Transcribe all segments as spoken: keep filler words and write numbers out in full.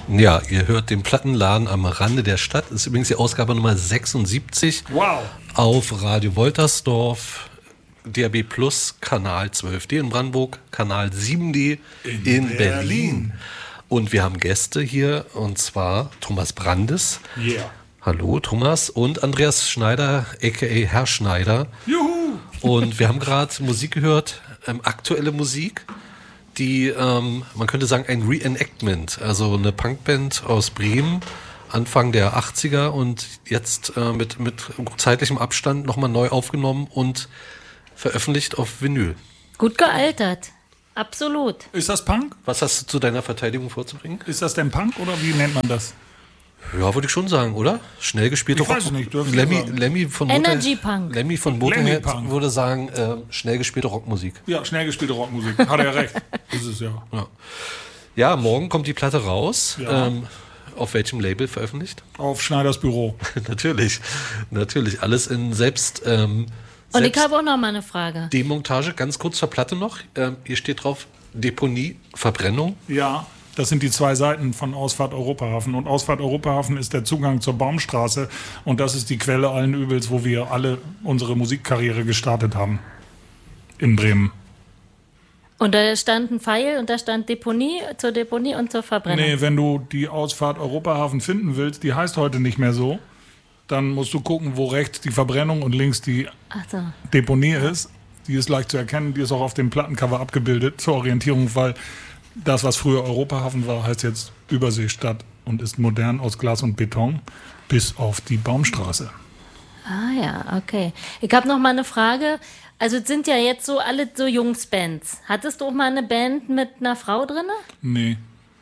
Ja, ihr hört den Plattenladen am Rande der Stadt. Das ist übrigens die Ausgabe Nummer sechsundsiebzig. Wow. Auf Radio Woltersdorf, D A B Plus, Kanal zwölf D in Brandenburg, Kanal sieben D in, in Berlin. Berlin. Und wir haben Gäste hier, und zwar Thomas Brandes. Yeah. Hallo Thomas. Und Andreas Schneider, a k a. Herr Schneider. Juhu. Und wir haben gerade Musik gehört, ähm, aktuelle Musik, die, ähm, man könnte sagen, ein Reenactment, also eine Punkband aus Bremen, Anfang der achtziger und jetzt äh, mit, mit zeitlichem Abstand nochmal neu aufgenommen und veröffentlicht auf Vinyl. Gut gealtert, absolut. Ist das Punk? Was hast du zu deiner Verteidigung vorzubringen? Ist das denn Punk oder wie nennt man das? Ja, würde ich schon sagen, oder? Schnell gespielte Ich weiß es nicht, dürfen Lemmy, Sie sagen. Lemmy von Energy Motorhead, Punk. Lemmy von Lemmy Motorhead Punk. würde sagen, äh, schnell gespielte Rockmusik. Ja, schnell gespielte Rockmusik. Hat er recht. Ist es ja. Ja. Ja, morgen kommt die Platte raus. Ja. Ähm, auf welchem Label veröffentlicht? Auf Schneiders Büro. natürlich, natürlich. Alles in selbst... Ähm, Und selbst ich habe auch noch mal eine Frage. Demontage, ganz kurz zur Platte noch. Ähm, hier steht drauf, Deponie, Verbrennung. Ja, das sind die zwei Seiten von Ausfahrt Europahafen. Und Ausfahrt Europahafen ist der Zugang zur Baumstraße. Und das ist die Quelle allen Übels, wo wir alle unsere Musikkarriere gestartet haben. In Bremen. Und da stand ein Pfeil und da stand Deponie, zur Deponie und zur Verbrennung. Nee, wenn du die Ausfahrt Europahafen finden willst, die heißt heute nicht mehr so, dann musst du gucken, wo rechts die Verbrennung und links die Ach so. Deponie ist. Die ist leicht zu erkennen, die ist auch auf dem Plattencover abgebildet zur Orientierung, weil das, was früher Europahafen war, heißt jetzt Überseestadt und ist modern aus Glas und Beton bis auf die Baumstraße. Ah ja, okay. Ich habe noch mal eine Frage. Also es sind ja jetzt so alle so Jungsbands. Hattest du auch mal eine Band mit einer Frau drin? Nee.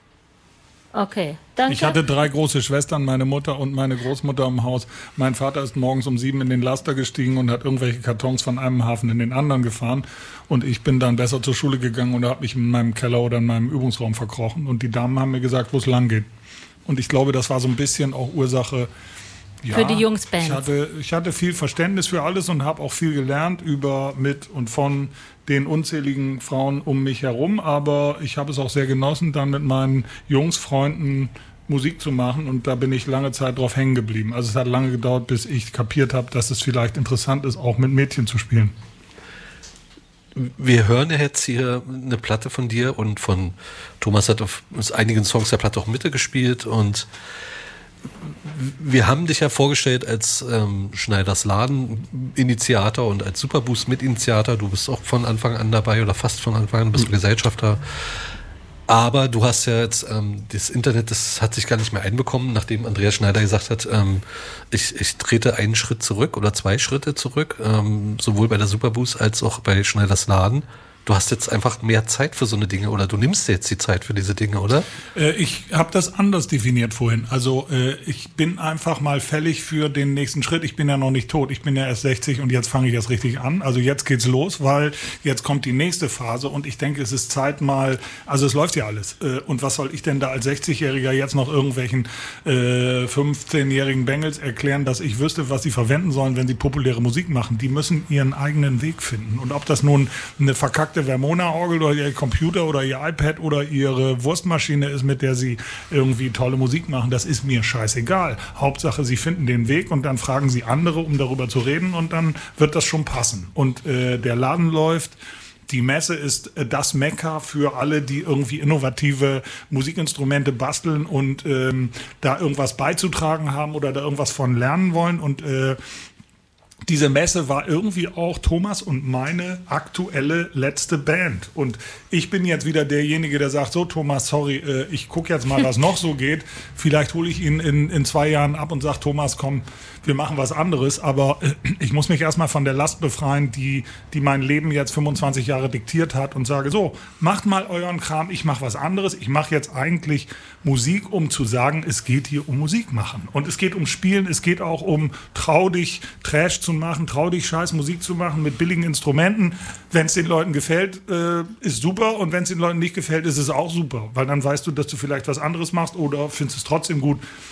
Okay, danke. Ich hatte drei große Schwestern, meine Mutter und meine Großmutter im Haus. Mein Vater ist morgens um sieben in den Laster gestiegen und hat irgendwelche Kartons von einem Hafen in den anderen gefahren. Und ich bin dann besser zur Schule gegangen und habe mich in meinem Keller oder in meinem Übungsraum verkrochen. Und die Damen haben mir gesagt, wo es lang geht. Und ich glaube, das war so ein bisschen auch Ursache... Ja, für die Jungsbands. Ich hatte, ich hatte viel Verständnis für alles und habe auch viel gelernt über, mit und von den unzähligen Frauen um mich herum. Aber ich habe es auch sehr genossen, dann mit meinen Jungsfreunden Musik zu machen. Und da bin ich lange Zeit drauf hängen geblieben. Also es hat lange gedauert, bis ich kapiert habe, dass es vielleicht interessant ist, auch mit Mädchen zu spielen. Wir hören ja jetzt hier eine Platte von dir und von Thomas hat auf einigen Songs der Platte auch mitgespielt und wir haben dich ja vorgestellt als ähm, Schneiders Laden-Initiator und als Superboost-Mitinitiator. Du bist auch von Anfang an dabei oder fast von Anfang an, bist du Gesellschafter. Aber du hast ja jetzt, ähm, das Internet, das hat sich gar nicht mehr einbekommen, nachdem Andreas Schneider gesagt hat, ähm, ich, ich trete einen Schritt zurück oder zwei Schritte zurück, ähm, sowohl bei der Superboost als auch bei Schneiders Laden. Du hast jetzt einfach mehr Zeit für so eine Dinge oder du nimmst jetzt die Zeit für diese Dinge, oder? Äh, ich habe das anders definiert vorhin. Also äh, ich bin einfach mal fällig für den nächsten Schritt. Ich bin ja noch nicht tot. Ich bin ja erst sechzig und jetzt fange ich erst richtig an. Also jetzt geht's los, weil jetzt kommt die nächste Phase und ich denke, es ist Zeit mal, also es läuft ja alles. Äh, und was soll ich denn da als sechzigjähriger jetzt noch irgendwelchen äh, fünfzehnjährigen Bengels erklären, dass ich wüsste, was sie verwenden sollen, wenn sie populäre Musik machen. Die müssen ihren eigenen Weg finden. Und ob das nun eine verkackte Vermona-Orgel oder ihr Computer oder ihr iPad oder ihre Wurstmaschine ist, mit der sie irgendwie tolle Musik machen, das ist mir scheißegal. Hauptsache, sie finden den Weg und dann fragen sie andere, um darüber zu reden und dann wird das schon passen. Und äh, der Laden läuft. Die Messe ist äh, das Mekka für alle, die irgendwie innovative Musikinstrumente basteln und ähm, da irgendwas beizutragen haben oder da irgendwas von lernen wollen und äh, diese Messe war irgendwie auch Thomas und meine aktuelle letzte Band. Und ich bin jetzt wieder derjenige, der sagt, so Thomas, sorry, äh, ich gucke jetzt mal, was noch so geht. Vielleicht hole ich ihn in, in zwei Jahren ab und sage, Thomas, komm, wir machen was anderes. Aber äh, ich muss mich erstmal von der Last befreien, die, die mein Leben jetzt fünfundzwanzig Jahre diktiert hat und sage, so, macht mal euren Kram, ich mache was anderes. Ich mache jetzt eigentlich Musik, um zu sagen, es geht hier um Musik machen. Und es geht um Spielen, es geht auch um trau dich, Trash zu machen, trau dich, scheiß Musik zu machen mit billigen Instrumenten. Wenn es den Leuten gefällt, äh, ist super. Und wenn es den Leuten nicht gefällt, ist es auch super. Weil dann weißt du, dass du vielleicht was anderes machst oder findest es trotzdem gut.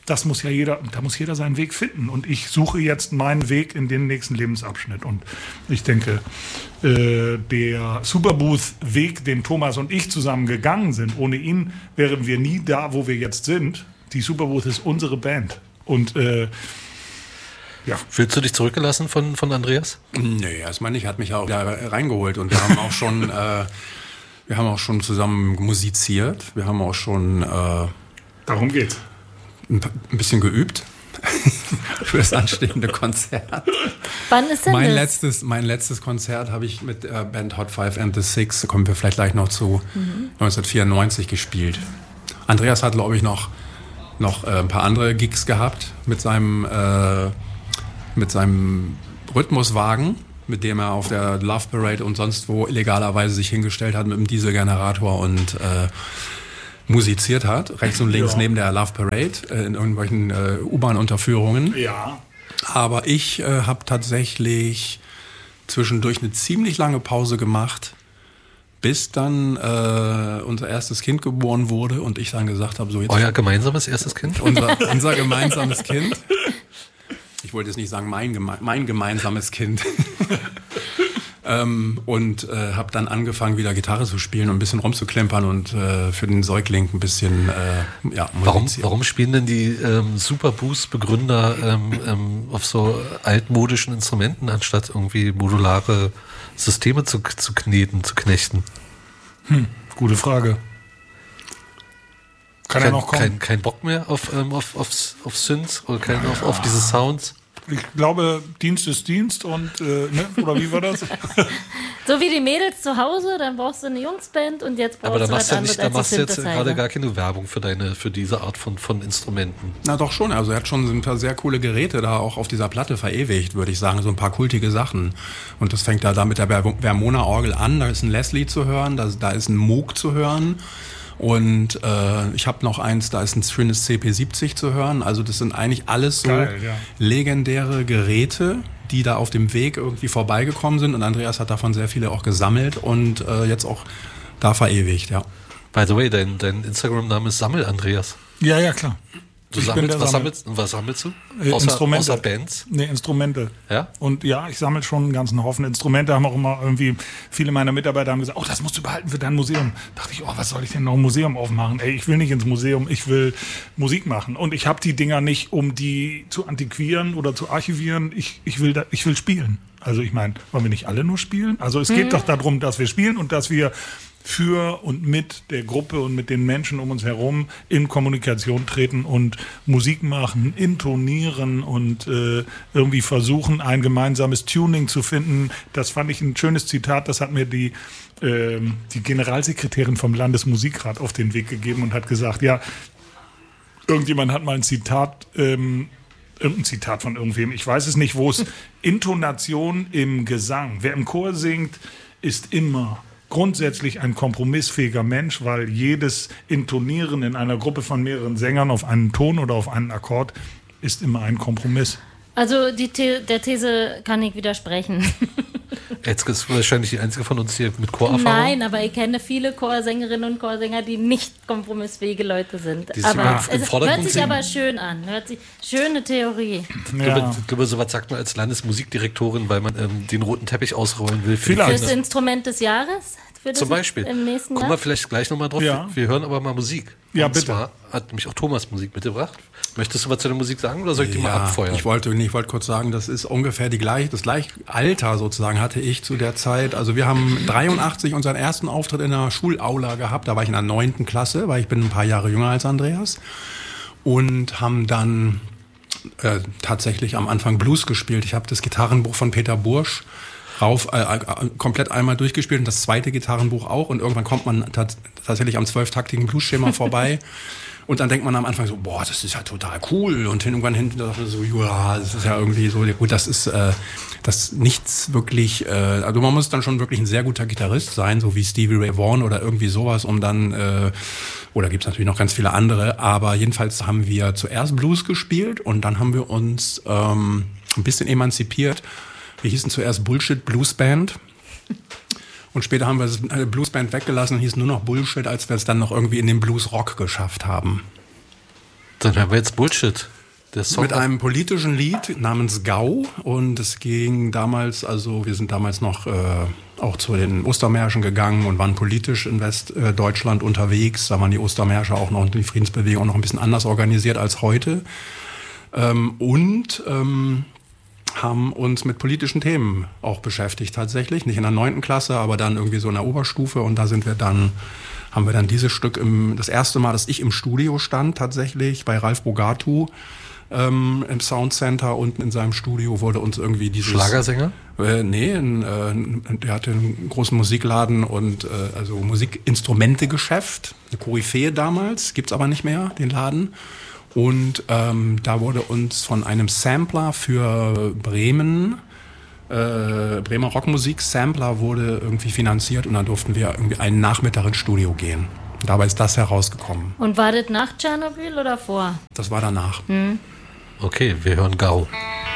das muss ja jeder, da muss jeder seinen Weg finden. Und ich suche jetzt meinen Weg in den nächsten Lebensabschnitt. Und ich denke, äh, der Superbooth-Weg, den Thomas und ich zusammen gegangen sind, ohne ihn wären wir nie da, wo wir jetzt sind. Die Superbooth ist unsere Band. Und äh, ja. Fühlst du dich zurückgelassen von, von Andreas? Nee, erstmal nicht. Er hat mich auch da reingeholt. Und wir haben auch schon, äh, wir haben auch schon zusammen musiziert. Wir haben auch schon äh, darum geht's. Ein bisschen geübt für das anstehende Konzert. Wann ist denn mein das? Letztes, mein letztes Konzert habe ich mit der Band Hot Five and the Six, da kommen wir vielleicht gleich noch zu, mhm. neunzehnhundertvierundneunzig gespielt. Andreas hat, glaube ich, noch, noch äh, ein paar andere Gigs gehabt mit seinem, äh, mit seinem Rhythmuswagen, mit dem er auf der Love Parade und sonst wo illegalerweise sich hingestellt hat mit dem Dieselgenerator und äh, musiziert hat, rechts und links ja. neben der Love Parade, äh, in irgendwelchen äh, U-Bahn-Unterführungen. Ja. Aber ich äh, habe tatsächlich zwischendurch eine ziemlich lange Pause gemacht, bis dann äh, unser erstes Kind geboren wurde und ich dann gesagt habe, so jetzt... Euer gemeinsames erstes Kind? Unser, unser gemeinsames Kind. Ich wollte jetzt nicht sagen mein, geme- mein gemeinsames Kind. Ähm, und äh, habe dann angefangen, wieder Gitarre zu spielen und ein bisschen rumzuklempern und äh, für den Säugling ein bisschen äh, ja, warum, warum spielen denn die ähm, Superboost-Begründer ähm, ähm, auf so altmodischen Instrumenten, anstatt irgendwie modulare Systeme zu, zu kneten, zu knechten? Hm, gute Frage. Kann kein, er noch kommen? Kein, kein Bock mehr auf, ähm, auf, auf, auf Synths oder kein, ja. auf, auf diese Sounds? Ich glaube, Dienst ist Dienst und, äh, ne? Oder wie war das? So wie die Mädels zu Hause, dann brauchst du eine Jungsband und jetzt brauchst Aber da du machst was du nicht, anderes da machst du jetzt Synthesizer. gerade gar keine Werbung für deine, für diese Art von, von Instrumenten. Na doch schon, also er hat schon ein paar sehr coole Geräte da auch auf dieser Platte verewigt, würde ich sagen, so ein paar kultige Sachen. Und das fängt da, da mit der Vermona-Orgel an, da ist ein Leslie zu hören, da, da ist ein Moog zu hören. Und äh, ich habe noch eins, da ist ein schönes C P siebzig zu hören. Also das sind eigentlich alles so Geil, ja. legendäre Geräte, die da auf dem Weg irgendwie vorbeigekommen sind. Und Andreas hat davon sehr viele auch gesammelt und äh, jetzt auch da verewigt, ja. By the way, dein, dein Instagram-Name ist Sammel Andreas. Ja, ja, klar. Du Ich sammelst, bin der was, Sammel- sammelst, was sammelst du? Äh, Außer, Instrumente. außer Bands? Nee, Instrumente. Ja? Und ja, ich sammle schon einen ganzen Haufen Instrumente. Haben auch immer irgendwie, viele meiner Mitarbeiter haben gesagt, oh, das musst du behalten für dein Museum. Dachte ich, oh, was soll ich denn noch ein Museum aufmachen? Ey, ich will nicht ins Museum, ich will Musik machen. Und ich habe die Dinger nicht, um die zu antiquieren oder zu archivieren. Ich, ich, will, da, ich will spielen. Also ich meine, wollen wir nicht alle nur spielen? Also es geht doch darum, dass wir spielen und dass wir für und mit der Gruppe und mit den Menschen um uns herum in Kommunikation treten und Musik machen, intonieren und äh, irgendwie versuchen, ein gemeinsames Tuning zu finden. Das fand ich ein schönes Zitat, das hat mir die, äh, die Generalsekretärin vom Landesmusikrat auf den Weg gegeben und hat gesagt, ja, irgendjemand hat mal ein Zitat, ähm, irgendein Zitat von irgendwem, ich weiß es nicht, wo es Intonation im Gesang. Wer im Chor singt, ist immer grundsätzlich ein kompromissfähiger Mensch, weil jedes Intonieren in einer Gruppe von mehreren Sängern auf einen Ton oder auf einen Akkord ist immer ein Kompromiss. Also die The- der These kann ich widersprechen. Jetzt ist wahrscheinlich die einzige von uns hier mit Chorerfahrung. Nein, aber ich kenne viele Chorsängerinnen und Chorsänger, die nicht kompromissfähige Leute sind. Die sich Aber immer es, im es Vordergrund hört sich sehen. aber schön an. Hört sich, schöne Theorie. Ich glaube, ich glaube, sowas sagt man als Landesmusikdirektorin, weil man ähm, den roten Teppich ausrollen will. Für die Vielleicht. Fürs Instrument des Jahres? Für das Zum Beispiel. Im nächsten Gucken Jahr? wir vielleicht gleich nochmal drauf. Ja. Wir hören aber mal Musik. Ja, Und bitte. zwar hat nämlich auch Thomas Musik mitgebracht. Möchtest du was zu der Musik sagen oder soll ich die mal Ja, abfeuern? ich wollte, nee, ich wollte kurz sagen, das ist ungefähr die gleich, das gleiche Alter sozusagen hatte ich zu der Zeit. Also wir haben dreiundachtzig unseren ersten Auftritt in der Schulaula gehabt. Da war ich in der neunten Klasse, weil ich bin ein paar Jahre jünger als Andreas. Und haben dann äh, tatsächlich am Anfang Blues gespielt. Ich habe das Gitarrenbuch von Peter Bursch rauf, äh, äh, komplett einmal durchgespielt und das zweite Gitarrenbuch auch. Und irgendwann kommt man tat, tatsächlich am zwölftaktigen Blues-Schema vorbei. Und dann denkt man am Anfang so, boah, das ist ja total cool. Und irgendwann hinten dachte man so, ja, das ist ja irgendwie so, gut, das ist äh, das nichts wirklich, äh, also man muss dann schon wirklich ein sehr guter Gitarrist sein, so wie Stevie Ray Vaughan oder irgendwie sowas, um dann, äh, oder gibt's natürlich noch ganz viele andere, aber jedenfalls haben wir zuerst Blues gespielt und dann haben wir uns ähm, ein bisschen emanzipiert. Wir hießen zuerst Bullshit Blues Band. Und später haben wir das Bluesband weggelassen und hieß nur noch Bullshit, als wir es dann noch irgendwie in den Blues-Rock geschafft haben. Dann hören wir jetzt Bullshit. Der Song Mit einem politischen Lied namens Gau. Und es ging damals, also wir sind damals noch äh, auch zu den Ostermärschen gegangen und waren politisch in Westdeutschland äh, unterwegs. Da waren die Ostermärsche auch noch, die Friedensbewegung auch noch ein bisschen anders organisiert als heute. Ähm, und ähm, haben uns mit politischen Themen auch beschäftigt tatsächlich. Nicht in der neunten Klasse, aber dann irgendwie so in der Oberstufe. Und da sind wir dann, haben wir dann dieses Stück im, das erste Mal, dass ich im Studio stand tatsächlich, bei Ralf Bogatu. Ähm, im Soundcenter unten in seinem Studio wurde uns irgendwie dieses... Schlagersänger? Äh, nee, ein, äh, der hatte einen großen Musikladen und äh, also Musikinstrumente-Geschäft, eine Koryphäe damals, gibt's aber nicht mehr, den Laden. Und ähm, da wurde uns von einem Sampler für Bremen, äh, Bremer Rockmusik-Sampler wurde irgendwie finanziert und dann durften wir irgendwie einen Nachmittag ins Studio gehen. Dabei ist das herausgekommen. Und war das nach Tschernobyl oder vor? Das war danach. Hm. Okay, wir hören Gau.